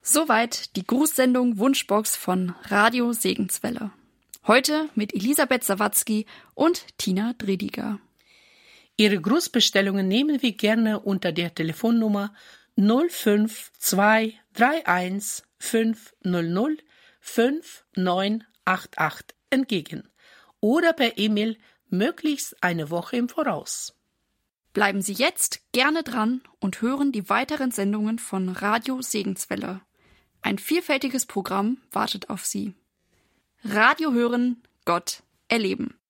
Soweit die Grußsendung Wunschbox von Radio Segenswelle. Heute mit Elisabeth Sawatzki und Tina Drediger. Ihre Grußbestellungen nehmen wir gerne unter der Telefonnummer 05231 500 5988 entgegen oder per E-Mail möglichst eine Woche im Voraus. Bleiben Sie jetzt gerne dran und hören die weiteren Sendungen von Radio Segenswelle. Ein vielfältiges Programm wartet auf Sie. Radio hören, Gott erleben.